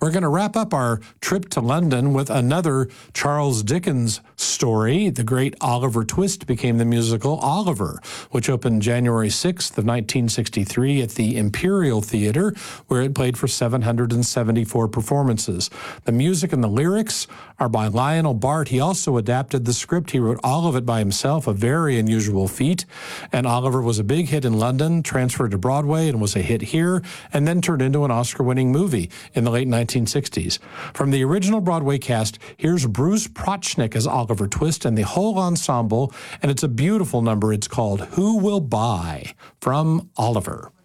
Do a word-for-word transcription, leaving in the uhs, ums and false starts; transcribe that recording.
We're going to wrap up our trip to London with another Charles Dickens story. The great Oliver Twist became the musical Oliver, which opened January sixth of nineteen sixty-three at the Imperial Theater, where it played for seven hundred seventy-four performances. The music and the lyrics are by Lionel Bart. He also adapted the script. He wrote all of it by himself, a very unusual feat. And Oliver was a big hit in London, transferred to Broadway, and was a hit here, and then turned into an Oscar-winning movie in the late nineteen sixties. From the original Broadway cast, here's Bruce Prochnick as Oliver Twist and the whole ensemble, and it's a beautiful number. It's called Who Will Buy? From Oliver.